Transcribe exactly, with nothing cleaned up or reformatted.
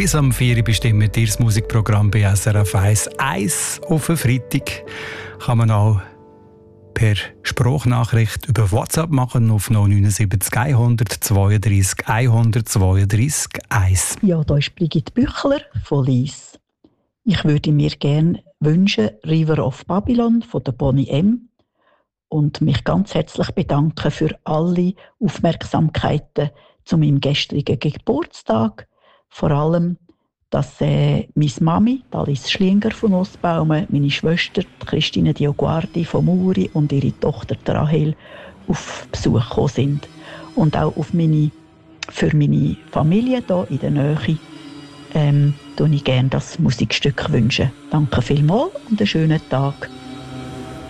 Bis am vier Uhr bestimmt ihr das Musikprogramm bei S R F eins. eins auf den Freitag kann man auch per Sprachnachricht über WhatsApp machen auf null neun sieben eins zwei zwei eins zwei zwei eins. Ja, da ist Brigitte Büchler von Lies. Ich würde mir gerne wünschen, River of Babylon von der Bonnie M. und mich ganz herzlich bedanken für alle Aufmerksamkeiten zu meinem gestrigen Geburtstag. Vor allem, dass äh, meine Mami, Alice Schlinger von Nussbaumen, meine Schwester Christine Dioguardi von Muri und ihre Tochter Rahel auf Besuch gekommen sind. Und auch auf meine, für meine Familie hier in der Nähe ähm, tue ich gerne das Musikstück wünschen. Danke vielmals und einen schönen Tag.